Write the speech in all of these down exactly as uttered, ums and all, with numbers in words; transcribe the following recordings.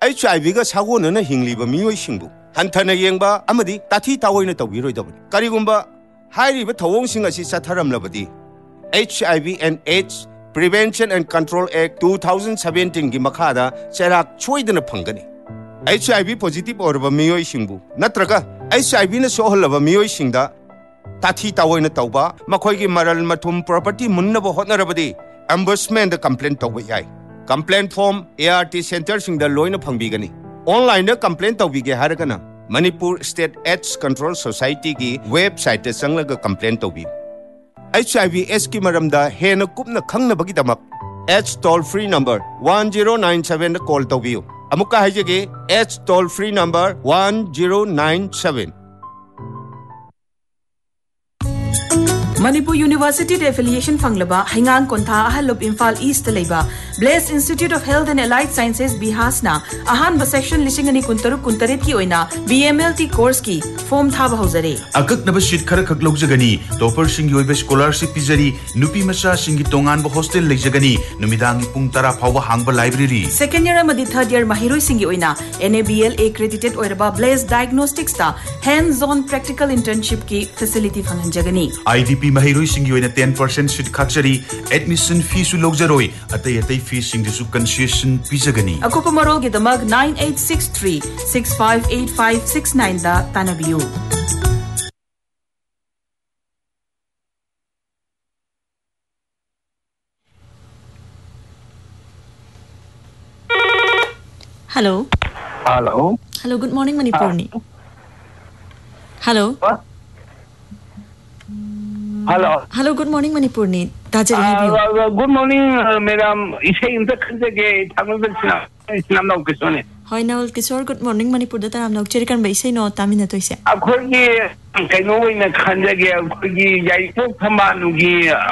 H I V ga sagona hingliba miyoi singbu hanthana yengba amadi tathi tawoina tawbiroidabani karigumba hairiba thawong sing asi satharamlabadi H I V and AIDS Prevention and Control Act twenty seventeen gi makhada cherak choidana phangani H I V positive orba miyoi singbu natraga H I V na sohalaba miyoi singda tathi tawoina tawba makhoi gi maral mathum property munnaba hotnarabadi ombudsman da complaint tawba yai complaint form A R T center sing da loina phangbigani online da complaint tawbige haragana Manipur State AIDS Control Society gi website da sanglaga complaint tawbi H I V S ki maramda hena kupna khangnabagi damak AIDS toll free number one zero nine seven da call tawbiu amuka haijege AIDS toll free number one zero nine seven Manipur University affiliation fanglaba Hingang Kontha Ahalub Imphal East Leba Blaise Institute of Health and Allied Sciences Bihasna Ahan ba section lishingani kuntaru kuntaret ki oina B M L T course ki form thaba hozare akak naba sheet khara khak logjagani topper sing yoibe scholarship pizari nupi macha singi tongan ba hostel legjagani numidangi pung tara phawba hangba library second year amadi third year mahiroi singi oina N A B L accredited oiraba Blaise Diagnostics ta hands on practical internship ki facility phanganjagani I D P mahiroi singi oina ten percent sheet khakjari admission fee su logjaroi atai atai fee sing su concession pizagani akopa marol gi damag nine eight six three six five eight five six nine da tanabiu Hello. Hello. Hello, good morning Manipurni. Hello. What? Hello. Hello, good morning Manipurni. Tajari uh, uh, good morning uh, madam. Ise inta khanje ge thamul sina islam na ukisone. Hoy Nawal Kishore, good morning Manipur da taram nok cheri kan bai sei no tamina toise. Akhoi ge kaino ina khanje ge akhoi ge yai po thambanu ge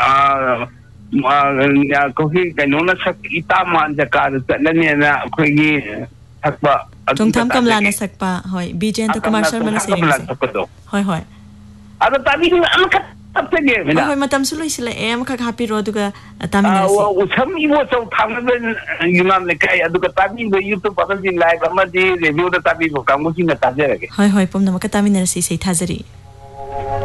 a ko hi kaino na sak ita man jakar chanane na akhoi ge thakba tung tham kamla na sakpa hoy bijen to commercial mana sei. Hoy hoy. Ada tadi am khat tapge mena. Hoy matam suloi sila em kha happy ro duga tamina sei. Uh, usam iwo so thangben yunam le kai aduga tabi be YouTube padal din live amadi review da tabi ko kamu sin na tajere. Hoy hoy pom namaka tamina sei sei thajari.